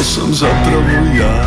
sam zapravo ja.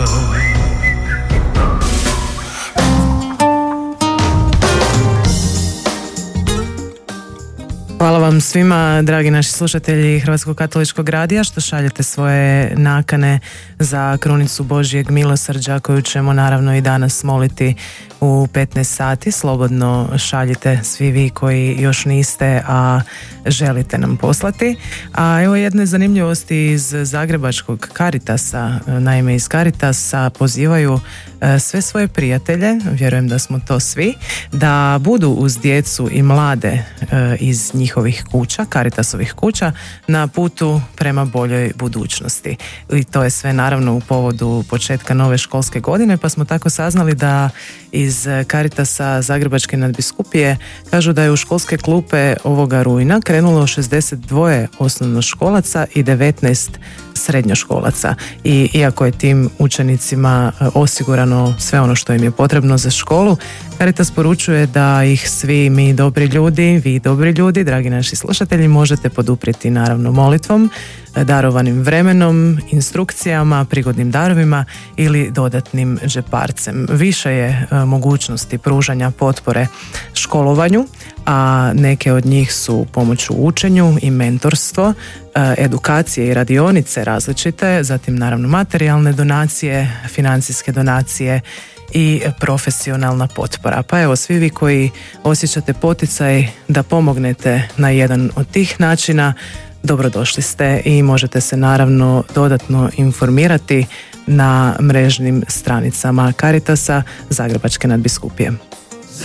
Hvala vam svima, dragi naši slušatelji Hrvatskog katoličkog radija, što šaljete svoje nakane za krunicu Božjeg milosrđa, koju ćemo naravno i danas moliti u 15 sati. Slobodno šaljite svi vi koji još niste, a želite nam poslati. A evo jedne zanimljivosti iz Zagrebačkog Caritasa. Naime, iz Caritasa pozivaju sve svoje prijatelje, vjerujem da smo to svi, da budu uz djecu i mlade iz njihovih kuća, Caritasovih kuća, na putu prema boljoj budućnosti. I to je sve naravno u povodu početka nove školske godine, pa smo tako saznali da iz Caritasa Zagrebačke nadbiskupije kažu da je u školske klupe ovoga rujna krenulo 62 osnovnoškolaca i 19 srednjoškolaca. I iako je tim učenicima osigurano sve ono što im je potrebno za školu, Caritas poručuje da ih svi mi dobri ljudi, vi dobri ljudi, dragi naši slušatelji, možete poduprijeti naravno molitvom, darovanim vremenom, instrukcijama, prigodnim darovima ili dodatnim džeparcem. Više je mogućnosti pružanja potpore školovanju, a neke od njih su pomoć u učenju i mentorstvo, edukacije i radionice različite, zatim naravno materijalne donacije, financijske donacije i profesionalna potpora. Pa evo, svi vi koji osjećate poticaj da pomognete na jedan od tih načina, dobrodošli ste i možete se naravno dodatno informirati na mrežnim stranicama Caritasa Zagrebačke nadbiskupije.